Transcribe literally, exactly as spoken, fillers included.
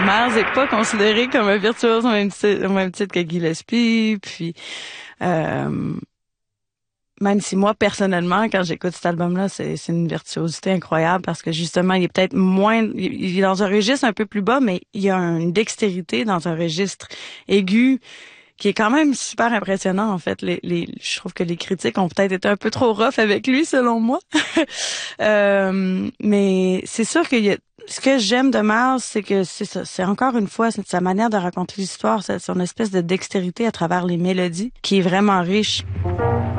Miles n'est pas considéré comme un virtuose au même titre, au même titre que Gillespie, puis euh, même si moi, personnellement, quand j'écoute cet album-là, c'est, c'est une virtuosité incroyable parce que justement, il est peut-être moins... Il est dans un registre un peu plus bas, mais il y a une dextérité dans un registre aigu qui est quand même super impressionnant, en fait. Les, les, je trouve que les critiques ont peut-être été un peu trop rough avec lui, selon moi. euh, mais c'est sûr qu'il y a... Ce que j'aime de Miles, c'est que c'est ça, c'est encore une fois, c'est sa manière de raconter l'histoire, c'est son espèce de dextérité à travers les mélodies qui est vraiment riche.